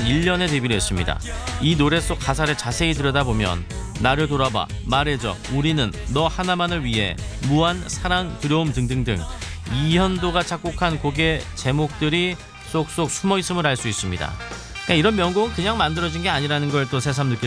2001년에 데뷔를 했습니다. 이 노래 속 가사를 자세히 들여다보면 나를 돌아봐, 말해줘, 우리는 너 하나만을 위해, 무한 사랑, 두려움 등등등 이현도가 작곡한 곡의 제목들이 쏙쏙 숨어있음을 알 수 있습니다. 그러니까 이런 명곡은 그냥 만들어진 게 아니라는 걸 또 새삼 느낄